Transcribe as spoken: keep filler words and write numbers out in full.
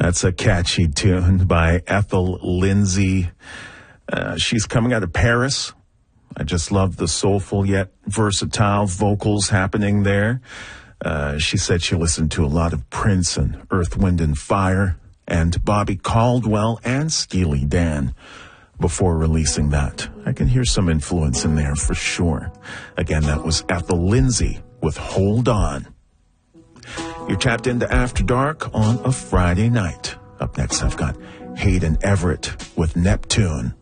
That's a catchy tune by Ethel Lindsay. Uh, she's coming out of Paris. I just love the soulful yet versatile vocals happening there. Uh, she said she listened to a lot of Prince and Earth, Wind and Fire and Bobby Caldwell and Steely Dan before releasing that. I can hear some influence in there for sure. Again, that was Ethel Lindsay with Hold On. You're tapped into After Dark on a Friday night. Up next, I've got Hayden Everett with Neptune.